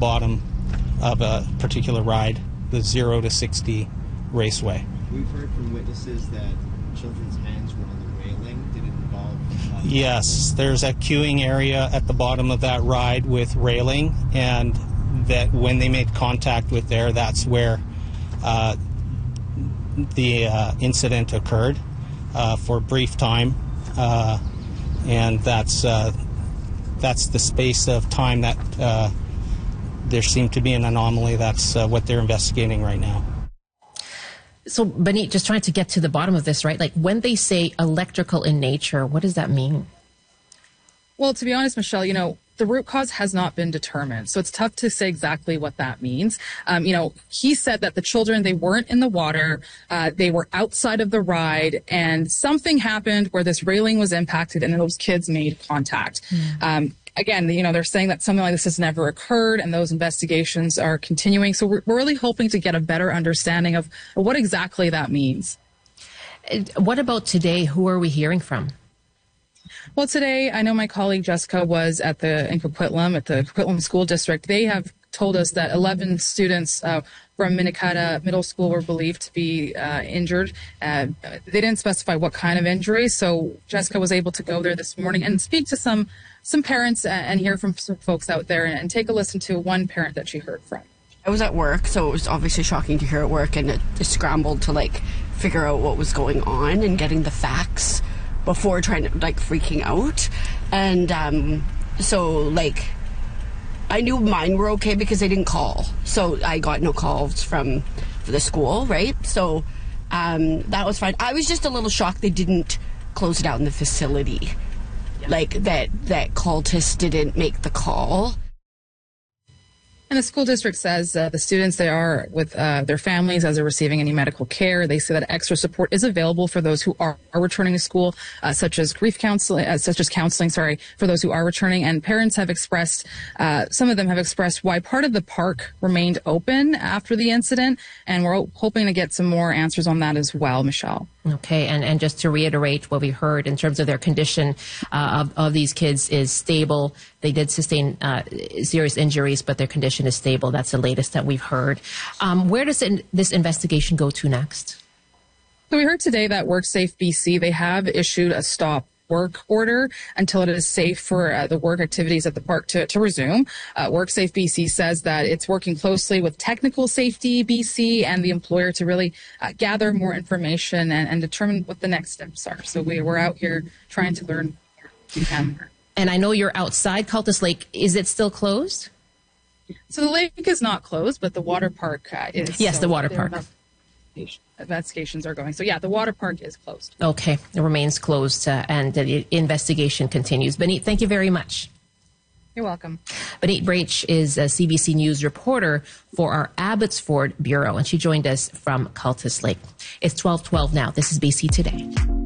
bottom of a particular ride, the 0 to 60 raceway. We've heard from witnesses that children's hands were on the railing. Did it involve... Yes, there's a queuing area at the bottom of that ride with railing, and that when they made contact with there, that's where the incident occurred for a brief time, and that's the space of time that there seemed to be an anomaly. That's what they're investigating right now. So, Benit, just trying to get to the bottom of this, right? Like, when they say electrical in nature, what does that mean? Well, to be honest, Michelle, the root cause has not been determined. So it's tough to say exactly what that means. He said that the children, they weren't in the water. They were outside of the ride, and something happened where this railing was impacted and those kids made contact. Again, they're saying that something like this has never occurred, and those investigations are continuing. So we're really hoping to get a better understanding of what exactly that means. What about today? Who are we hearing from? Well, today, I know my colleague Jessica was in Coquitlam, at the Coquitlam School District. They have told us that 11 students from Minikata Middle School were believed to be injured. They didn't specify what kind of injury, so Jessica was able to go there this morning and speak to some parents and hear from some folks out there, and take a listen to one parent that she heard from. I was at work, so it was obviously shocking to hear at work, and it scrambled to figure out what was going on and getting the facts before trying to freaking out. And I knew mine were okay because they didn't call, so I got no calls from the school, right? So that was fine. I was just a little shocked they didn't close it out in the facility. That cultists didn't make the call. And the school district says the students, they are with their families as they're receiving any medical care. They say that extra support is available for those who are returning to school, such as counseling, for those who are returning. And parents have expressed, some of them have expressed why part of the park remained open after the incident. And we're hoping to get some more answers on that as well, Michelle. Okay, and just to reiterate what we heard in terms of their condition of these kids is stable. They did sustain serious injuries, but their condition is stable. That's the latest that we've heard. Where does this investigation go to next? So we heard today that WorkSafe BC, they have issued a stop work order until it is safe for the work activities at the park to resume. WorkSafe BC says that it's working closely with Technical Safety BC and the employer to really gather more information and determine what the next steps are. So we're out here trying to learn more. And I know you're outside Cultus Lake. Is it still closed? So the lake is not closed, but the water park is. Yes, the water park. Investigations are going. So, yeah, the water park is closed. Okay. It remains closed and the investigation continues. Benit, thank you very much. You're welcome. Benit Brach is a CBC News reporter for our Abbotsford Bureau, and she joined us from Cultus Lake. It's 12:12 now. This is BC Today.